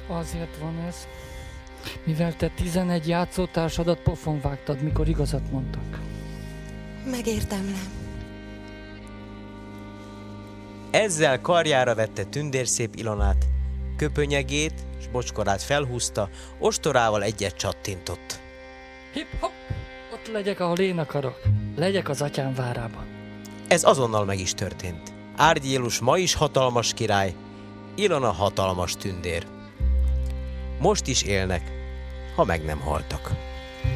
Azért van ez, mivel te 11 játszótársadat pofon vágtad, mikor igazat mondtak. Megérdemlem. Ezzel karjára vette tündérszép Ilonát, köpönyegét s bocskorát felhúzta, ostorával egyet csattintott. Hip-hop! Ott legyek, ahol én akarok. Legyek az atyám várában. Ez azonnal meg is történt. Árgyélus ma is hatalmas király, Ilona hatalmas tündér. Most is élnek, ha meg nem haltak.